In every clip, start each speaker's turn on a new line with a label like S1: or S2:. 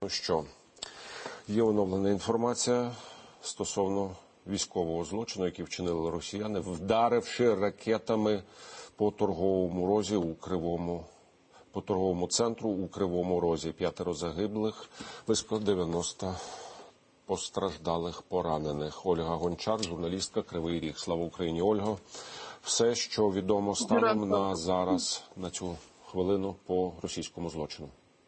S1: Що є оновлена інформація стосовно військового злочину, який вчинили росіяни, вдаривши ракетами по торговому розі у по торговому центру у Кривому Розі. 5 загиблих, близько 90 постраждалих, поранених. Ольга Гончар, журналістка, Кривий Ріг. Слава Україні, Ольго. Все, що відомо станом на зараз, на цю хвилину, по російському злочину.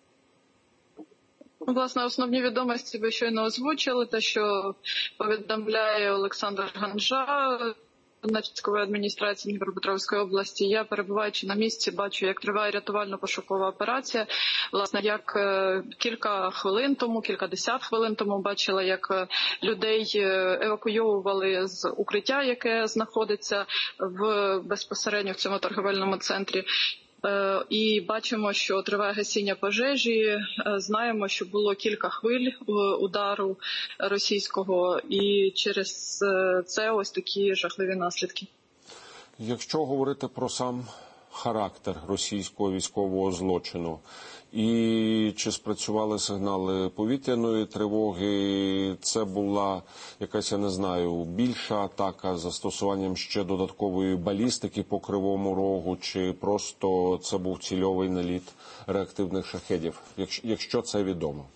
S2: Власне, основні відомості ви щойно озвучили, те, що повідомляє Олександр Ганжа, військової адміністрації Дніпропетровської області. Я, перебуваючи на місці, бачу, як триває рятувально-пошукова операція. Власне, як кілька десят хвилин тому бачила, як людей евакуйовували з укриття, яке знаходиться безпосередньо в цьому торговельному центрі. І бачимо, що триває гасіння пожежі. Знаємо, що було кілька хвиль удару російського, і через це ось такі жахливі наслідки.
S1: Якщо говорити про сам характер російського військового злочину, і чи спрацювали сигнали повітряної тривоги, це була якась, я не знаю, більша атака з застосуванням ще додаткової балістики по Кривому Рогу, чи просто це був цільовий наліт реактивних шахедів, якщо це відомо?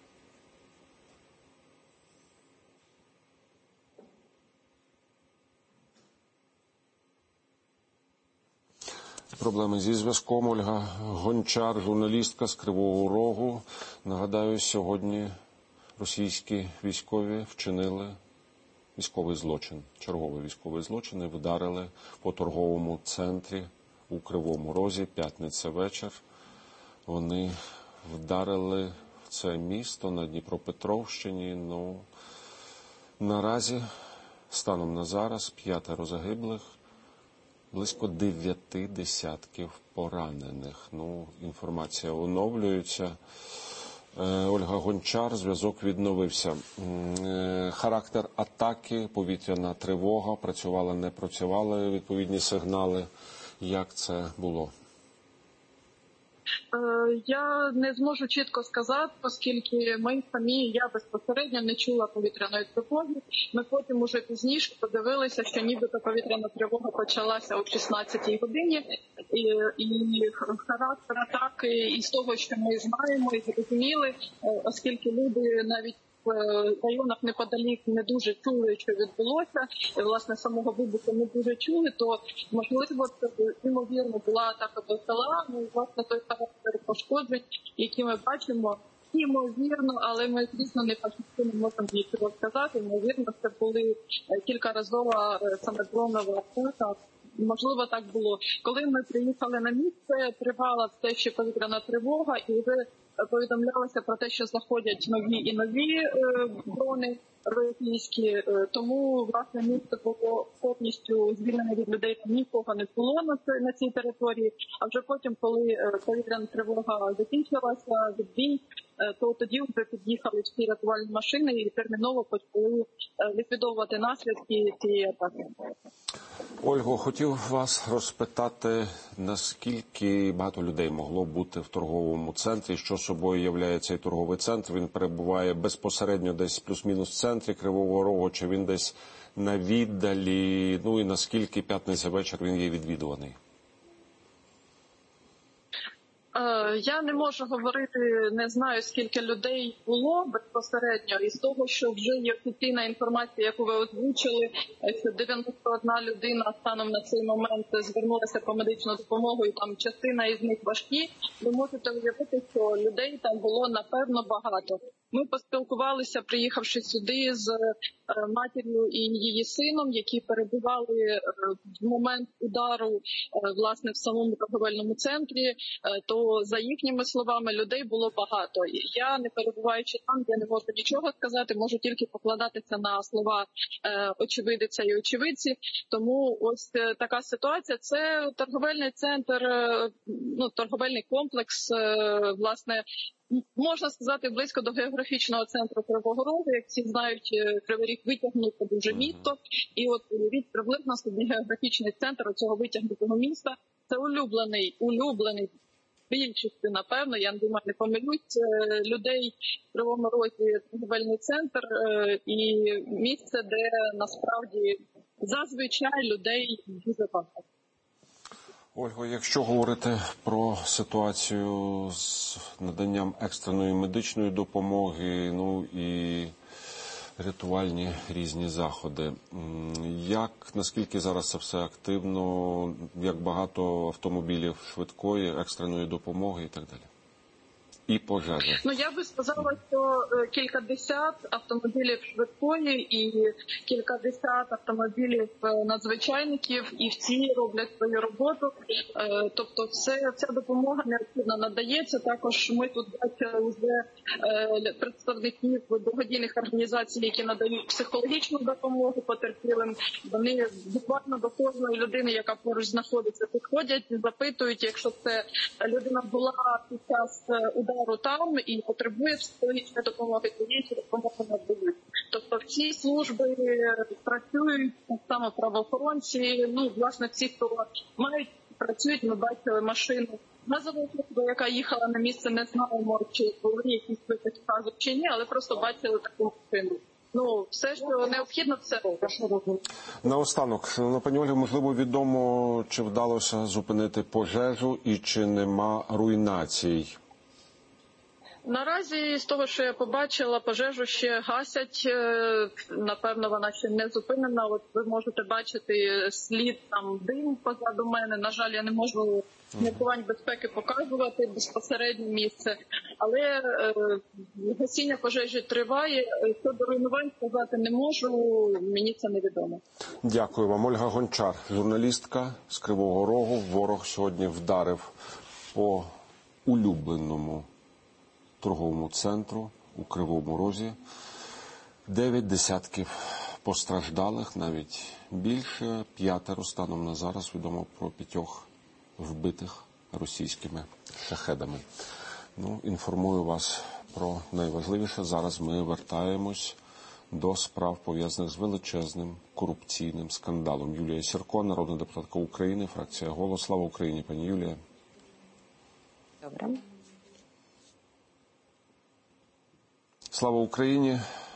S1: Проблеми зі зв'язком. Ольга Гончар, журналістка з Кривого Рогу. Нагадаю, сьогодні російські військові вчинили військовий злочин, черговий військовий злочин, і вдарили по торговому центрі у Кривому Розі, п'ятниця вечір. Вони вдарили в це місто на Дніпропетровщині. Наразі, станом на зараз, 5 загиблих, близько 9 десятків поранених. Інформація оновлюється. Ольга Гончар, зв'язок відновився. Характер атаки, повітряна тривога, працювали, не працювали відповідні сигнали. Як це було?
S2: Я не зможу чітко сказати, оскільки ми самі, я безпосередньо не чула повітряної тривоги. Ми потім уже пізніше подивилися, що нібито повітряна тривога почалася о 16-й годині. І характер атаки із того, що ми знаємо і зрозуміли, оскільки люди навіть в районах неподалік не дуже чули, що відбулося, і, власне, самого вибуху не дуже чули, то, можливо, це, ймовірно, була атака до села, власне, той характер пошкоджень, які ми бачимо, ймовірно, але ми, звісно, не можемо нічого сказати, ймовірно, це були кількаразова саме дронова атака. Можливо, так було. Коли ми приїхали на місце, тривала все ще повітряна тривога, і вже повідомлялося про те, що заходять нові і нові дрони російські. Тому, власне, місце було повністю звільнене від людей, там нікого не було на цій території. А вже потім, коли повітряна тривога закінчилася, відбій, то тоді вже під'їхали всі рятувальні машини і терміново почали ліквідовувати наслідки цієї атаки.
S1: Ольго, хотів вас розпитати, наскільки багато людей могло бути в торговому центрі, що собою являє цей торговий центр? Він перебуває безпосередньо десь плюс-мінус в центрі Кривого Рогу, чи він десь на віддалі, і наскільки п'ятниця вечір він є відвідуваний?
S2: Я не можу говорити, не знаю, скільки людей було безпосередньо. Із того, що вже є офіційна інформація, яку ви озвучили, що 91 людина станом на цей момент звернулася по медичну допомогу, і там частина із них важкі. Ви можете уявити, що людей там було, напевно, багато. Ми поспілкувалися, приїхавши сюди, з матір'ю і її сином, які перебували в момент удару, власне, в самому торговельному центрі. То, за їхніми словами, людей було багато. Я, не перебуваючи там, я не можу нічого сказати, можу тільки покладатися на слова очевидиця і очевидці. Тому ось така ситуація. Це торговельний центр, торговельний комплекс, власне, можна сказати, близько до географічного центру Кривого Рогу. Як всі знають, Кривий Ріг витягнуто дуже місто. І от приблизно собі географічний центр цього витягнутого міста. Це улюблений більшості, напевно, я думаю, не помилюсь, людей в Кривому Розі торговельний центр і місце, де насправді зазвичай людей дуже багато.
S1: Ольго, якщо говорити про ситуацію з наданням екстреної медичної допомоги, ну і рятувальні різні заходи, наскільки зараз це все активно, як багато автомобілів швидкої, екстреної допомоги і так далі? І пожежі.
S2: Ну, я би сказала, що кількадесят автомобілів швидкої і кількадесят автомобілів надзвичайників, і всі роблять свою роботу. Тобто ця допомога необхідно надається. Також ми тут бачили вже представників благодійних організацій, які надають психологічну допомогу потерпілим. Вони буквально до кожної людини, яка поруч знаходиться, підходять, запитують, якщо це людина була під час удару там і потребує психологічної допомоги, то їй цю допомогу надають. Тобто всі служби працюють, так само правоохоронці, ну, власне, всі, хто мають, працюють. Ми бачили машину газової служби, яка їхала на місце, не знаємо, чи були якісь випадки газу чи ні, але просто бачили таку машину. Ну, все, що необхідно, все робить.
S1: Наостанок, пані Ольго, можливо, відомо, чи вдалося зупинити пожежу і чи нема руйнацій?
S2: Наразі, з того, що я побачила, пожежу ще гасять. Напевно, вона ще не зупинена. От ви можете бачити слід, там дим позаду мене. На жаль, я не можу міркувань безпеки показувати безпосередньо місце. Але гасіння пожежі триває. Щодо руйнувань сказати не можу, мені це невідомо.
S1: Дякую вам. Ольга Гончар, журналістка з Кривого Рогу. Ворог сьогодні вдарив по улюбленому торговому центру у Кривому Розі. 9 десятків постраждалих, навіть більше, 5 станом на зараз відомо про 5 вбитих російськими шахедами. Ну, інформую вас про найважливіше. Зараз ми вертаємось до справ, пов'язаних з величезним корупційним скандалом. Юлія Сірко, народна депутатка України, фракція «Голос». Слава Україні, пані Юлія.
S3: Добре.
S1: Слава Україні.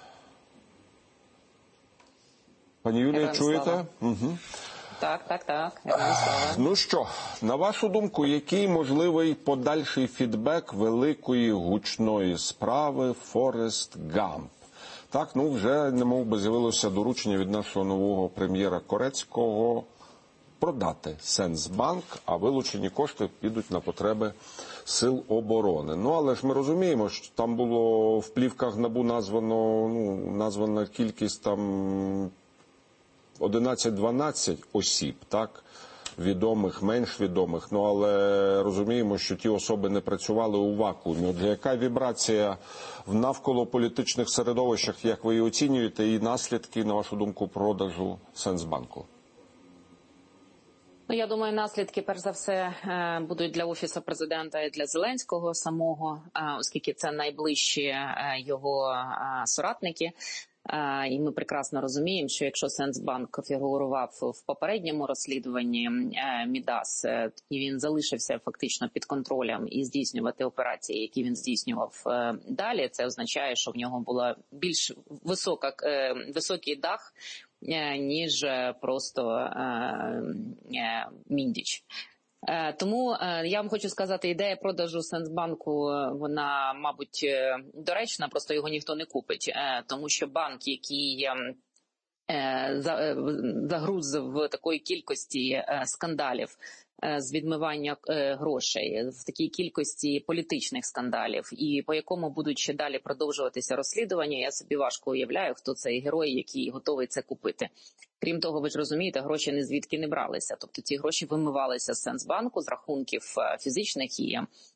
S1: Пані Юлія, чуєте? Угу.
S3: Так.
S1: Ну що, на вашу думку, який можливий подальший фідбек великої гучної справи Форест Гамп? Так, ну вже немов би з'явилося доручення від нашого нового прем'єра Корецького продати Сенсбанк, а вилучені кошти підуть на потреби Сил оборони. Ну, але ж ми розуміємо, що там було в плівках НАБУ названа кількість там 11-12 осіб, так? Відомих, менш відомих. Ну, але розуміємо, що ті особи не працювали у вакуумі. Отже, яка вібрація в навколополітичних середовищах, як ви її оцінюєте, і наслідки, на вашу думку, продажу Сенсбанку?
S3: Ну, я думаю, наслідки, перш за все, будуть для Офісу президента і для Зеленського самого, оскільки це найближчі його соратники. І ми прекрасно розуміємо, що якщо Сенсбанк фігурував в попередньому розслідуванні Мідас, і він залишився фактично під контролем і здійснювати операції, які він здійснював далі, це означає, що в нього була більш високий дах, ніж просто Міндіч. Тому я вам хочу сказати, ідея продажу Сенсбанку, вона, мабуть, доречна, просто його ніхто не купить. Тому що банк, який загрузив такої кількості скандалів з відмивання грошей, в такій кількості політичних скандалів, і по якому будуть ще далі продовжуватися розслідування, я собі важко уявляю, хто цей герой, який готовий це купити. Крім того, ви ж розумієте, гроші ні звідки не бралися. Тобто ці гроші вимивалися з Сенсбанку, з рахунків фізичних і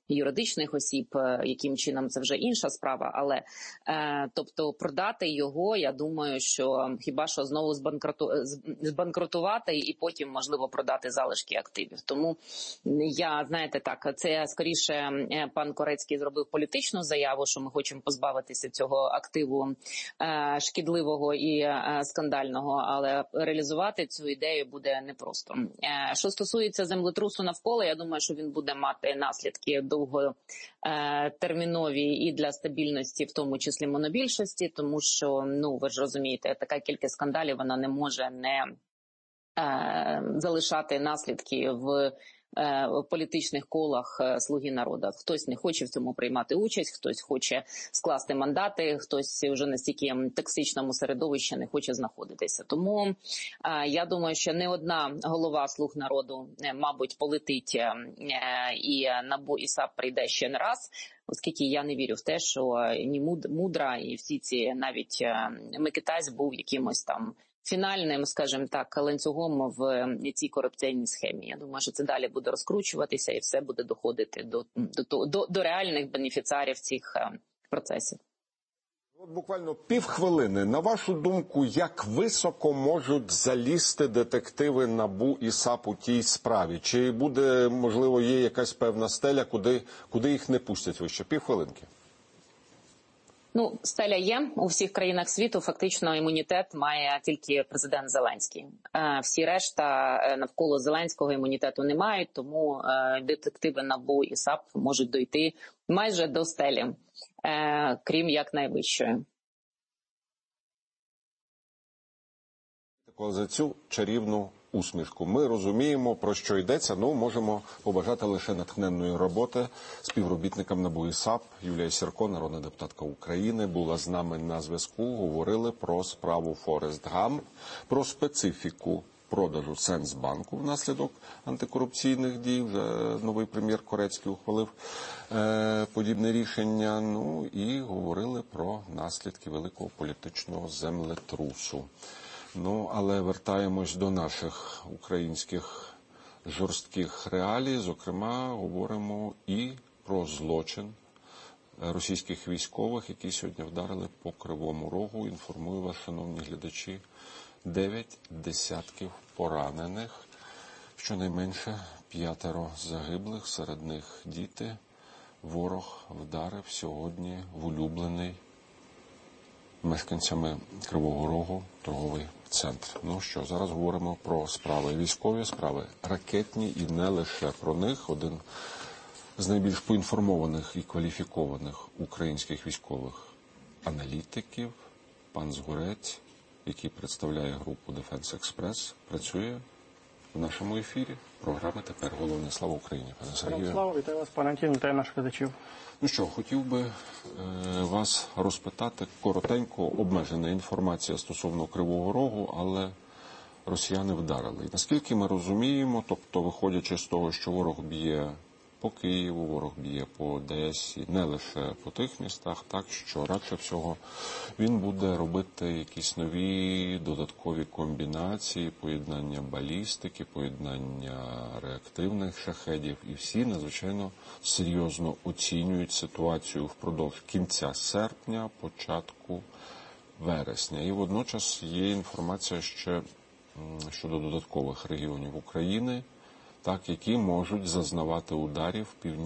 S3: юридичних осіб, яким чином це вже інша справа, але тобто продати його, я думаю, що хіба що знову збанкрутувати і потім, можливо, продати залишки активів. Тому я, знаєте, так, це скоріше пан Корецький зробив політичну заяву, що ми хочемо позбавитися цього активу шкідливого і скандального, але реалізувати цю ідею буде непросто. Що стосується землетрусу навколо, я думаю, що він буде мати наслідки довготермінові і для стабільності, в тому числі монобільшості, тому що, ну, ви ж розумієте, така кількість скандалів, вона не може не залишати наслідки в політичних колах «Слуги народу». Хтось не хоче в цьому приймати участь, хтось хоче скласти мандати, хтось вже настільки токсичному середовищі не хоче знаходитися. Тому я думаю, що не одна голова «Слуг народу», мабуть, полетить, і НАБУ і САП прийде ще не раз, оскільки я не вірю в те, що ні Мудра і всі ці, навіть Микитась був якимось там фінальним, скажімо так, ланцюгом в цій корупційній схемі. Я думаю, що це далі буде розкручуватися і все буде доходити до реальних бенефіціарів цих процесів.
S1: От буквально півхвилини. На вашу думку, як високо можуть залізти детективи НАБУ і САП у тій справі? Чи буде, можливо, є якась певна стеля, куди їх не пустять вище? Півхвилинки.
S3: Ну, стеля є. У всіх країнах світу фактично імунітет має тільки президент Зеленський. Всі решта навколо Зеленського імунітету не мають, тому детективи НАБУ і САП можуть дойти майже до стелі, крім як найвищої.
S1: За цю чарівну усмішку. Ми розуміємо, про що йдеться, можемо побажати лише натхненної роботи співробітникам НАБУ і САП. Юлія Сірко, народна депутатка України, була з нами на зв'язку. Говорили про справу Форест Гамп, про специфіку продажу Сенсбанку внаслідок антикорупційних дій. Вже новий прем'єр Корецький ухвалив подібне рішення. Ну і говорили про наслідки великого політичного землетрусу. Ну, але вертаємось до наших українських жорстких реалій. Зокрема, говоримо і про злочин російських військових, які сьогодні вдарили по Кривому Рогу. Інформую вас, шановні глядачі, 9 десятків поранених, щонайменше 5 загиблих, серед них діти. Ворог вдарив сьогодні в улюблений мешканцями Кривого Рогу торговий центр. Ну що, зараз говоримо про справи військові, справи ракетні і не лише про них. Один з найбільш поінформованих і кваліфікованих українських військових аналітиків, пан Згурець, який представляє групу Defense Express, працює в нашому ефірі. Програми «Тепер головне». Слава Україні, пане Сергію.
S4: Слава, вітаю вас, пане Антін, вітаю наших глядачів.
S1: Ну що, хотів би вас розпитати коротенько, обмежена інформація стосовно Кривого Рогу, але росіяни вдарили. І наскільки ми розуміємо, тобто виходячи з того, що ворог б'є по Києву, ворог б'є по Одесі, не лише по тих містах, так що радше всього він буде робити якісь нові додаткові комбінації, поєднання балістики, поєднання реактивних шахедів, і всі надзвичайно серйозно оцінюють ситуацію впродовж кінця серпня, початку вересня. І водночас є інформація ще щодо додаткових регіонів України, так, які можуть зазнавати ударів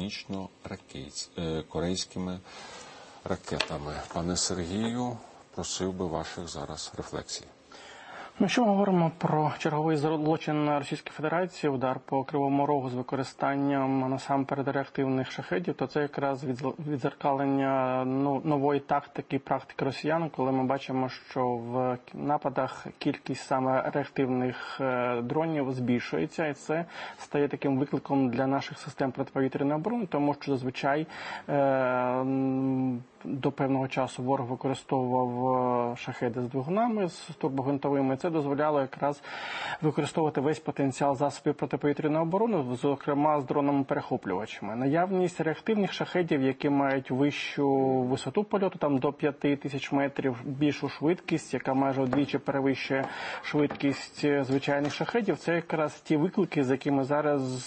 S1: північно-корейськими ракетами. Пане Сергію, просив би ваших зараз рефлексій.
S4: Ну, що ми говоримо про черговий злочин Російської Федерації, удар по Кривому Рогу з використанням насамперед реактивних шахедів, то це якраз відзеркалення нової тактики і практики росіян, коли ми бачимо, що в нападах кількість саме реактивних дронів збільшується, і це стає таким викликом для наших систем протиповітряної оборони, тому що зазвичай до певного часу ворог використовував шахеди з двигунами, з турбогвинтовими. Це дозволяло якраз використовувати весь потенціал засобів протиповітряної оборони, зокрема з дронами-перехоплювачами. Наявність реактивних шахедів, які мають вищу висоту польоту, там до 5000 метрів, більшу швидкість, яка майже вдвічі перевищує швидкість звичайних шахедів, це якраз ті виклики, з якими зараз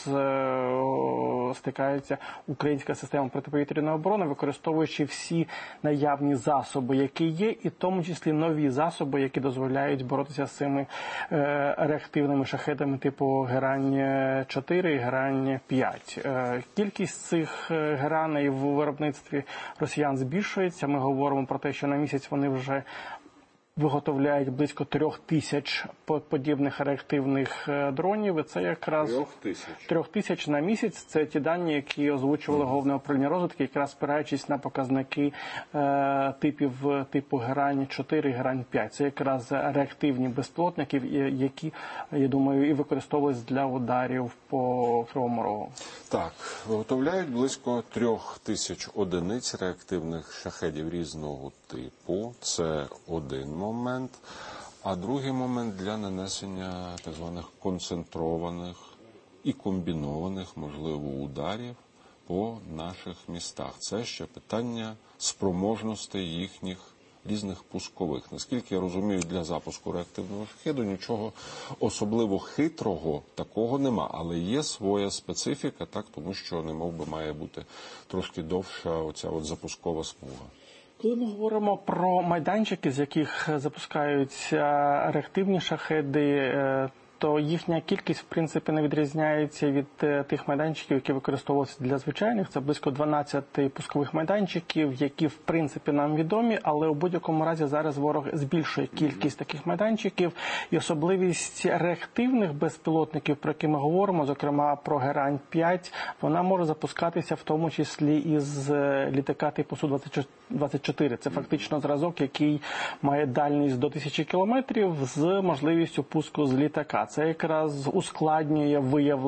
S4: стикається українська система протиповітряної оборони, використовуючи всі наявні засоби, які є, і в тому числі нові засоби, які дозволяють боротися з цими реактивними шахедами типу Герань-4 і Герань-5. Кількість цих гераней в виробництві росіян збільшується. Ми говоримо про те, що на місяць вони вже виготовляють близько 3000 подібних реактивних дронів. І це якраз 3000 на місяць. Це ті дані, які озвучували Головне управління розвідки, якраз спираючись на показники типів типу Герань-4 і Герань-5. Це якраз реактивні безпілотники, які, я думаю, і використовуються для ударів по Кривому Рогу.
S1: Так, виготовляють близько 3000 одиниць реактивних шахедів різного типу. Це один момент. А другий момент для нанесення так званих концентрованих і комбінованих, можливо, ударів по наших містах. Це ще питання спроможностей їхніх різних пускових. Наскільки я розумію, для запуску реактивного шахеду нічого особливо хитрого такого нема, але є своя специфіка, так, тому що немов би має бути трошки довша оця от запускова смуга.
S4: Коли ми говоримо про майданчики, з яких запускаються реактивні шахеди, то їхня кількість, в принципі, не відрізняється від тих майданчиків, які використовуються для звичайних. Це близько 12 пускових майданчиків, які, в принципі, нам відомі, але у будь-якому разі зараз ворог збільшує кількість таких майданчиків. І особливість реактивних безпілотників, про які ми говоримо, зокрема про Герань-5, вона може запускатися в тому числі із літака типу Су-24. Це фактично зразок, який має дальність до 1000 кілометрів з можливістю пуску з літака. Це якраз ускладнює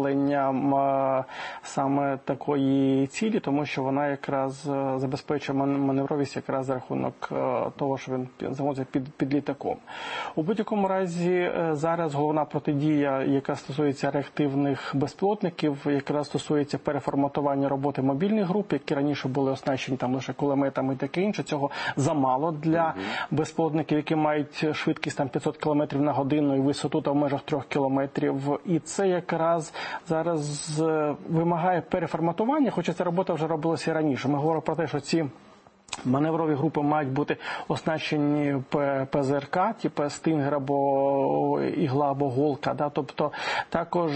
S4: виявлення саме такої цілі, тому що вона якраз забезпечує маневровість якраз за рахунок того, що він знаходиться під літаком. У будь-якому разі зараз головна протидія, яка стосується реактивних безпілотників, якраз стосується переформатування роботи мобільних груп, які раніше були оснащені там лише кулеметами і таке інше. Цього замало для безпілотників, які мають швидкість там 500 км на годину і висоту там в межах 3 кілометрів. І це якраз зараз вимагає переформатування, хоча ця робота вже робилася і раніше. Ми говоримо про те, що ці маневрові групи мають бути оснащені ПЗРК, типу Стінгер або Ігла або Голка. Да? Тобто також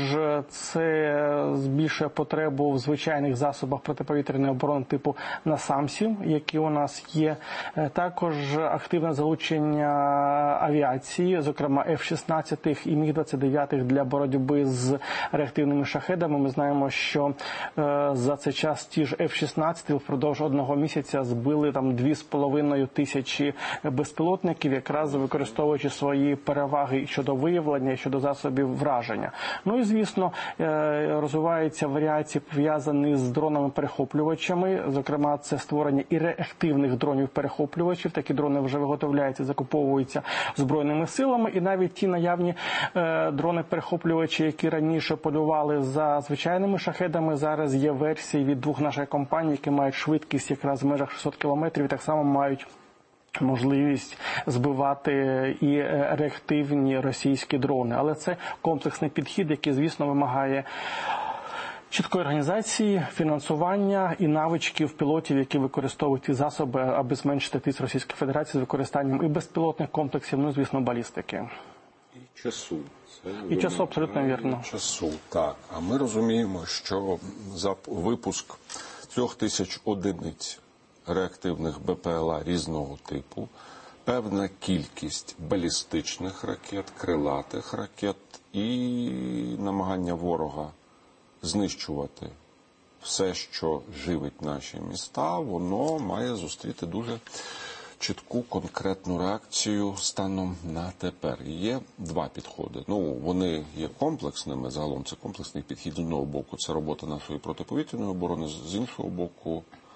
S4: це збільшує потребу в звичайних засобах протиповітряної оборони типу насамсів, які у нас є. Також активне залучення авіації, зокрема F-16 і Міг-29 для боротьби з реактивними шахедами. Ми знаємо, що за цей час ті ж F-16 впродовж одного місяця збили там 2500 безпілотників, якраз використовуючи свої переваги щодо виявлення, щодо засобів враження. Ну і, звісно, розвиваються варіації, пов'язані з дронами-перехоплювачами. Зокрема, це створення і реактивних дронів-перехоплювачів. Такі дрони вже виготовляються, закуповуються Збройними силами. І навіть ті наявні дрони-перехоплювачі, які раніше полювали за звичайними шахедами, зараз є версії від двох наших компаній, які мають швидкість якраз в межах 600 кілометрів і так само мають можливість збивати і реактивні російські дрони. Але це комплексний підхід, який, звісно, вимагає чіткої організації, фінансування і навичків пілотів, які використовують ці засоби, аби зменшити тиск Російської Федерації з використанням і безпілотних комплексів, ну, звісно, балістики.
S1: І часу.
S4: І часу, абсолютно вірно.
S1: Часу, так. А ми розуміємо, що за випуск 3000 одиниць реактивних БПЛА різного типу, певна кількість балістичних ракет, крилатих ракет і намагання ворога знищувати все, що живить наші міста, воно має зустріти дуже чітку конкретну реакцію станом на тепер. Є два підходи. Ну, вони є комплексними, загалом це комплексний підхід. З одного боку, це робота нашої протиповітряної оборони, з іншого боку,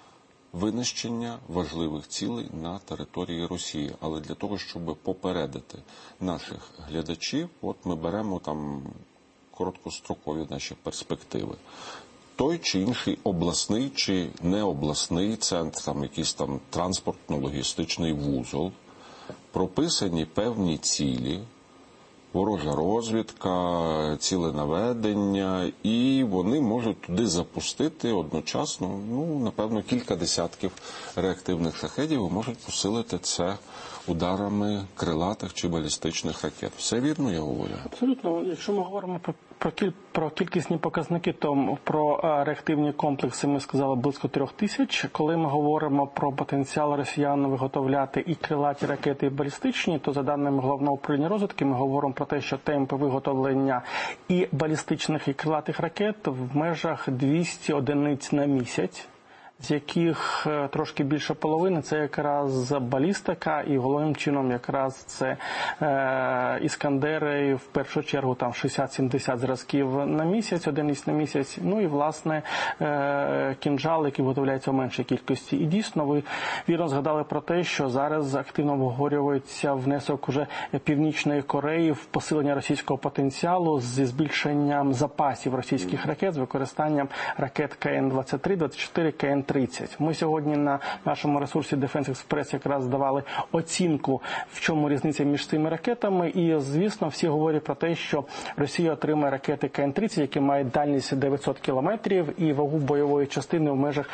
S1: винищення важливих цілей на території Росії. Але для того, щоб попередити наших глядачів, от ми беремо там короткострокові наші перспективи. Той чи інший обласний чи необласний центр, там якийсь там транспортно-логістичний вузол, прописані певні цілі, ворожа розвідка, ціленаведення, і вони можуть туди запустити одночасно, напевно, кілька десятків реактивних шахедів і можуть посилити це ударами крилатих чи балістичних ракет. Все вірно я говорю?
S4: Абсолютно. Якщо ми говоримо про кількісні показники, то про реактивні комплекси ми сказали близько 3000. Коли ми говоримо про потенціал росіян виготовляти і крилаті ракети, і балістичні, то за даними Головного управління розвідки ми говоримо про те, що темпи виготовлення і балістичних, і крилатих ракет в межах 200 одиниць на місяць, з яких трошки більше половини – це якраз балістика, і головним чином якраз це іскандери, в першу чергу там 60-70 зразків на місяць, одиниць на місяць, ну і власне кінжал, який виготовляється в меншій кількості. І дійсно ви вірно згадали про те, що зараз активно обговорюється внесок уже Північної Кореї в посилення російського потенціалу зі збільшенням запасів російських ракет з використанням ракет КН-23, 24, КН-30. Ми сьогодні на нашому ресурсі Defense Express якраз давали оцінку, в чому різниця між цими ракетами. І, звісно, всі говорять про те, що Росія отримає ракети КН-30, які мають дальність 900 кілометрів і вагу бойової частини в межах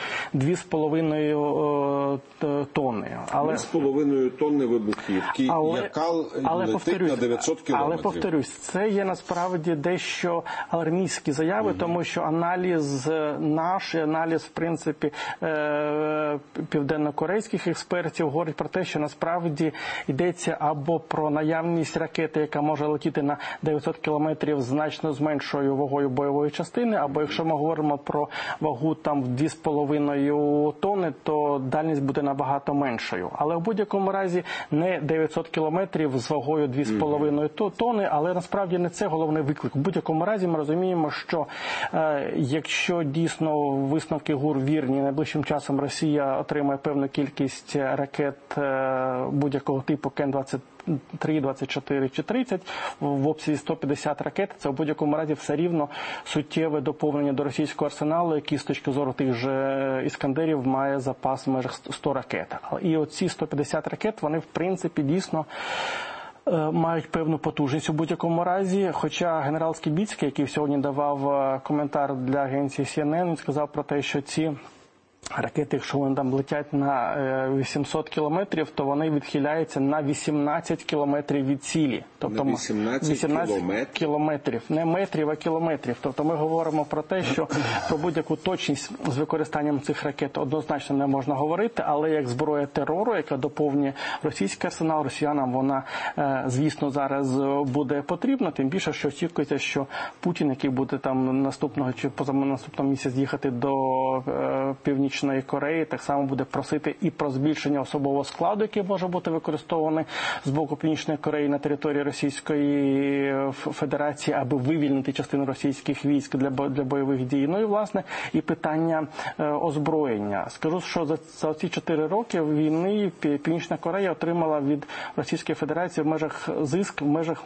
S4: 2,5 тонни.
S1: 2,5 тонни вибухівки, яка летить на 900 кілометрів.
S4: Але, повторюсь, це є насправді дещо алармійські заяви, тому що аналіз наш, аналіз, в принципі, південно-корейських експертів говорить про те, що насправді йдеться або про наявність ракети, яка може летіти на 900 кілометрів значно з меншою вагою бойової частини, або якщо ми говоримо про вагу там в 2,5 тонни, то дальність буде набагато меншою. Але в будь-якому разі не 900 кілометрів з вагою 2,5 тонни, але насправді не це головний виклик. В будь-якому разі ми розуміємо, що якщо дійсно висновки ГУР вірні, найближчим часом Росія отримає певну кількість ракет будь-якого типу КН-23, 24 чи 30 в обсязі 150 ракет. Це в будь-якому разі все рівно суттєве доповнення до російського арсеналу, який з точки зору тих же іскандерів має запас в межах 100 ракет. І оці 150 ракет, вони в принципі дійсно мають певну потужність у будь-якому разі, хоча генерал Скібіцький, який сьогодні давав коментар для агенції CNN, він сказав про те, що ці ракети, якщо вони там летять на 800 кілометрів, то вони відхиляються на 18 кілометрів від цілі. Тобто
S1: на 18
S4: кілометрів. Не метрів, а кілометрів. Тобто ми говоримо про те, що про будь-яку точність з використанням цих ракет однозначно не можна говорити, але як зброя терору, яка доповнює російський арсенал, росіянам вона, звісно, зараз буде потрібна. Тим більше, що очікується, що Путін, який буде там наступного чи позаминаступного місяця їхати до Північної Кореї, так само буде просити і про збільшення особового складу, який може бути використований з боку Північної Кореї на території Російської Федерації, аби вивільнити частину російських військ для бойових дій. Ну і, власне, і питання озброєння. Скажу, що за ці 4 роки війни Північна Корея отримала від Російської Федерації зиск в межах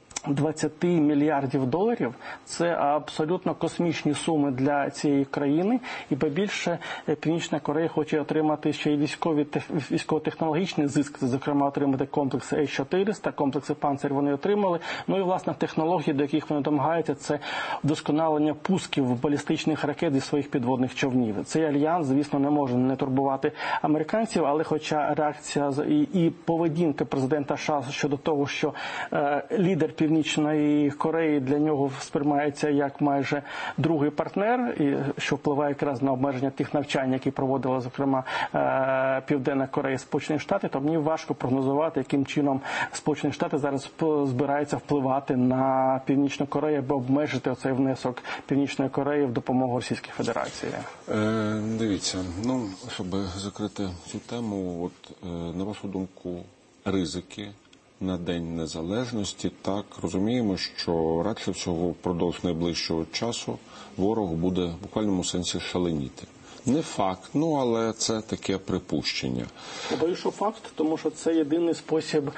S4: 20 мільярдів доларів. Це абсолютно космічні суми для цієї країни. І більше Північна Корея хоче отримати ще й військово-технологічний зиск, зокрема отримати комплекси С-400, комплекси «Панцир» вони отримали. Ну і, власне, технології, до яких вони домагаються, це вдосконалення пусків балістичних ракет зі своїх підводних човнів. Цей альянс, звісно, не може не турбувати американців, але хоча реакція і поведінка президента США щодо того, що лідер Північної Кореї для нього сприймається як майже другий партнер, і що впливає якраз на обмеження тих навчань, які проводила, зокрема, Південна Корея, Сполучені Штати, то мені важко прогнозувати, яким чином Сполучені Штати зараз збираються впливати на Північну Корею, аби обмежити оцей внесок Північної Кореї в допомогу Російській Федерації.
S1: Дивіться, щоб закрити цю тему, на вашу думку, ризики на День Незалежності, так, розуміємо, що радше всього впродовж найближчого часу ворог буде в буквальному сенсі шаленіти. Не факт, але це таке припущення.
S4: Боюсь, що факт, тому що це єдиний спосіб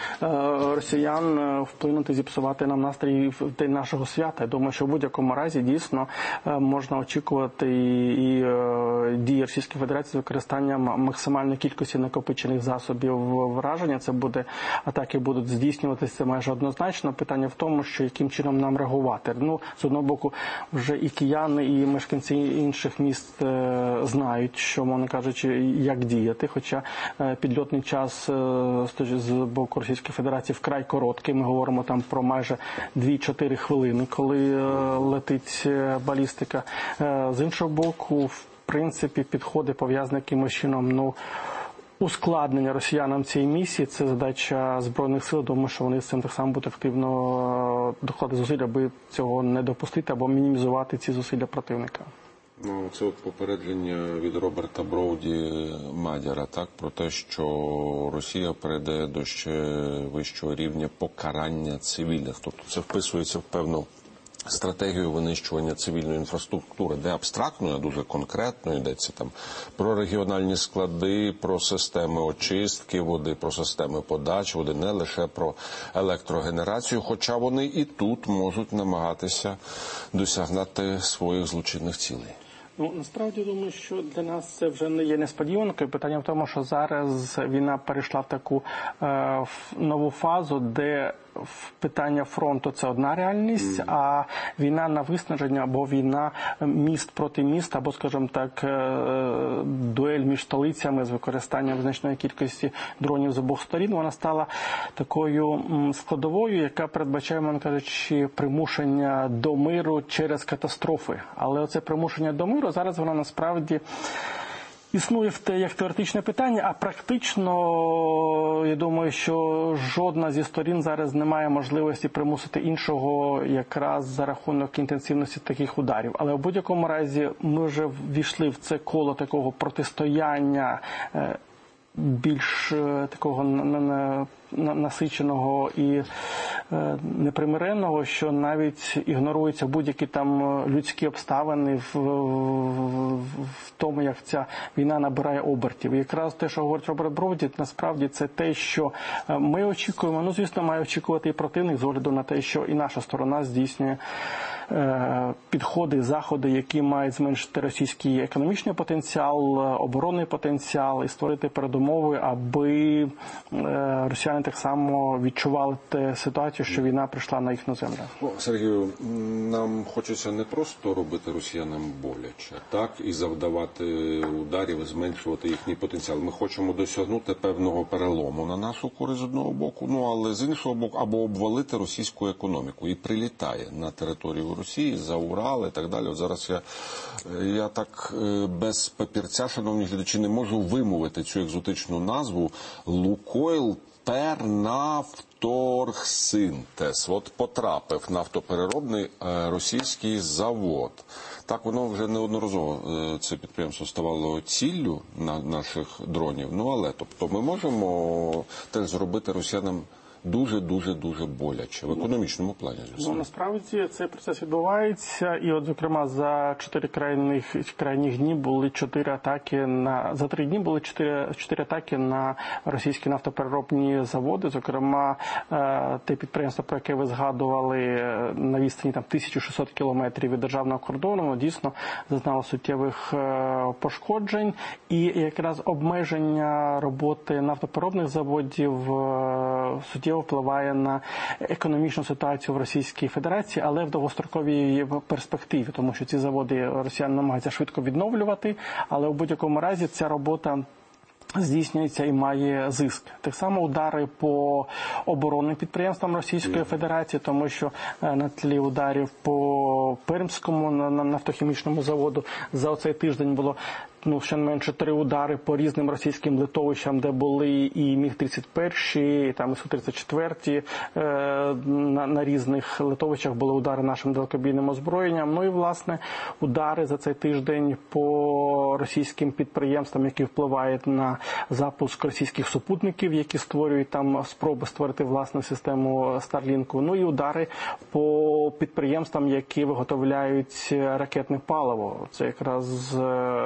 S4: росіян вплинути, зіпсувати нам настрій в день нашого свята. Я думаю, що в будь-якому разі дійсно можна очікувати і дії Російської Федерації з використанням максимальної кількості накопичених засобів враження. Це буде, атаки будуть здійснюватися майже однозначно. Питання в тому, що яким чином нам реагувати. З одного боку, вже і кияни, і мешканці інших міст знають, що, мовно кажучи, як діяти, хоча підльотний час з боку Російської Федерації вкрай короткий. Ми говоримо там про майже 2-4 хвилини, коли летить балістика. З іншого боку, в принципі, підходи пов'язані якимось чином, ускладнення росіянам цієї місії – це задача Збройних сил. Думаю, що вони з цим так само будуть активно докладати зусиль, аби цього не допустити або мінімізувати ці зусилля противника.
S1: Це попередження від Роберта Броуді Мадяра, про те, що Росія перейде до ще вищого рівня покарання цивільних. Тобто це вписується в певну стратегію винищування цивільної інфраструктури, де абстрактно, а дуже конкретно йдеться там про регіональні склади, про системи очистки води, про системи подачі води, не лише про електрогенерацію, хоча вони і тут можуть намагатися досягнути своїх злочинних цілей.
S4: Насправді, думаю, що для нас це вже не є несподіванкою. Питання в тому, що зараз війна перейшла в таку нову фазу, де питання фронту – це одна реальність, а війна на виснаження або війна міст проти міст, або, скажімо так, дуель між столицями з використанням значної кількості дронів з обох сторін, вона стала такою складовою, яка передбачає, мовно кажучи, примушення до миру через катастрофи. Але оце примушення до миру, зараз воно насправді існує як теоретичне питання, а практично, я думаю, що жодна зі сторін зараз не має можливості примусити іншого якраз за рахунок інтенсивності таких ударів. Але в будь-якому разі ми вже ввійшли в це коло такого протистояння більш такого насиченого і непримиренного, що навіть ігноруються будь-які там людські обставини в тому, як ця війна набирає обертів. І якраз те, що говорить Роберт Броуді, насправді це те, що ми очікуємо, звісно, має очікувати і противник з огляду на те, що і наша сторона здійснює підходи, заходи, які мають зменшити російський економічний потенціал, оборонний потенціал і створити передумови, аби росіяни так само відчували ситуацію, що війна прийшла на їхню землю.
S1: Сергію, нам хочеться не просто робити росіянам боляче, і завдавати ударів, зменшувати їхній потенціал. Ми хочемо досягнути певного перелому на нашу користь з одного боку, але з іншого боку, або обвалити російську економіку. І прилітає на територію Росії, за Урал і так далі. От зараз я так без папірця, шановні глядачі, не можу вимовити цю екзотичну назву Лукойл Пернафторгсинтез. От потрапив нафтопереробний російський завод. Так воно вже неодноразово, це підприємство ставало ціллю наших дронів. Але ми можемо теж зробити росіянам дуже боляче в економічному плані.
S4: Насправді цей процес відбувається, і от, зокрема, за 4 крайніх дні були 4 атаки за 3 дні були 4 атаки на російські нафтопереробні заводи, зокрема, те підприємство, про яке ви згадували, на відстані 1600 кілометрів від державного кордону, воно дійсно зазнало суттєвих пошкоджень, і якраз обмеження роботи нафтопереробних заводів суттєво впливає на економічну ситуацію в Російській Федерації, але в довгостроковій перспективі, тому що ці заводи росіяни намагаються швидко відновлювати, але в будь-якому разі ця робота здійснюється і має зиск. Так само удари по оборонним підприємствам Російської Федерації, тому що на тлі ударів по Пермському нафтохімічному заводу за оцей тиждень було щонайменше 3 удари по різним російським литовищам, де були і Міг-31, і там і Су-34, на різних литовищах були удари нашим далекобійним озброєнням. І, власне, удари за цей тиждень по російським підприємствам, які впливають на запуск російських супутників, які створюють там спроби створити власну систему Старлінку. І удари по підприємствам, які виготовляють ракетне паливо. Це якраз те, що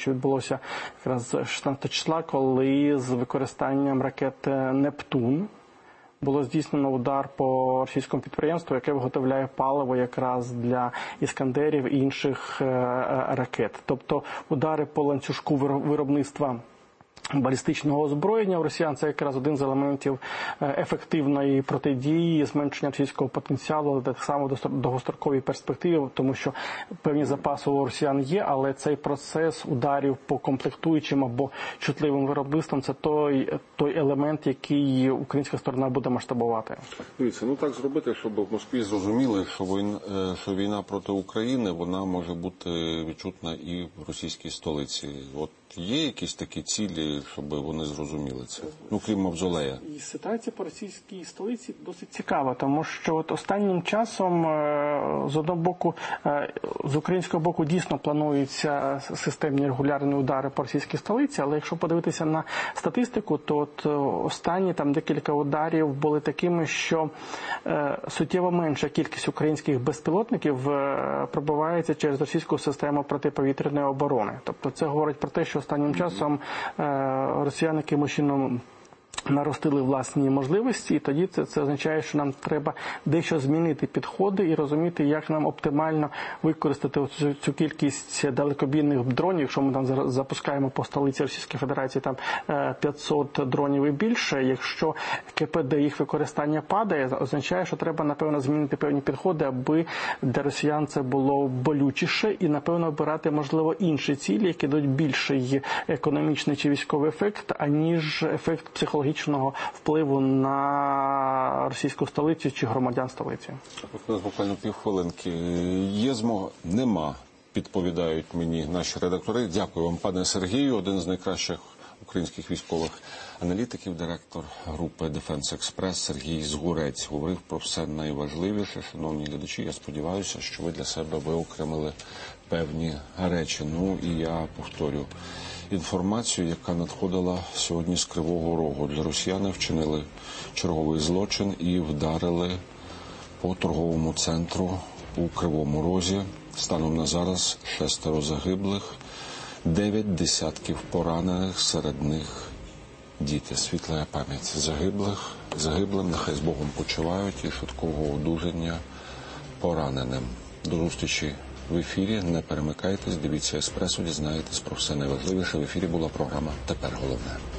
S4: що відбулося якраз 16 числа, коли з використанням ракет «Нептун» було здійснено удар по російському підприємству, яке виготовляє паливо якраз для «Іскандерів» і інших ракет. Тобто удари по ланцюжку виробництва балістичного озброєння у росіян – це якраз один з елементів ефективної протидії, зменшення російського потенціалу, так само в довгостроковій перспективі, тому що певні запаси у росіян є, але цей процес ударів по комплектуючим або чутливим виробництвам – це той елемент, який українська сторона буде масштабувати.
S1: Дивіться, так зробити, щоб в Москві зрозуміли, що війна проти України, вона може бути відчутна і в російській столиці. От є якісь такі цілі, щоб вони зрозуміли це? Крім мавзолея.
S4: І ситуація по російській столиці досить цікава, тому що останнім часом, з одного боку, з українського боку дійсно плануються системні регулярні удари по російській столиці, але якщо подивитися на статистику, то останні декілька ударів були такими, що суттєво менша кількість українських безпілотників пробивається через російську систему протиповітряної оборони. Тобто це говорить про те, що останнім часом росіяни якимось чином наростили власні можливості, і тоді це означає, що нам треба дещо змінити підходи і розуміти, як нам оптимально використати цю кількість далекобійних дронів. Якщо ми запускаємо по столиці Російської Федерації 500 дронів і більше, якщо КПД їх використання падає, означає, що треба, напевно, змінити певні підходи, аби для росіян це було болючіше, і, напевно, обирати, можливо, інші цілі, які дають більший економічний чи військовий ефект, аніж ефект психологічного впливу на російську столицю чи громадян столиці.
S1: У нас буквально півхвилинки. Є змога? Нема, підповідають мені наші редактори. Дякую вам, пане Сергію, один з найкращих українських військових аналітиків, директор групи Defense Express Сергій Згурець говорив про все найважливіше. Шановні глядачі, я сподіваюся, що ви для себе виокремили певні речі. І я повторю інформацію, яка надходила сьогодні з Кривого Рогу. Для росіяни вчинили черговий злочин і вдарили по торговому центру у Кривому Розі. Станом на зараз 6 загиблих, 9 десятків поранених, серед них діти. Світла пам'ять загиблим, нехай з Богом почувають, і швидкого одужання пораненим. До зустрічі в ефірі. Не перемикайтесь, дивіться «Еспресо», дізнаєтесь про все найважливіше. В ефірі була програма «Тепер головне».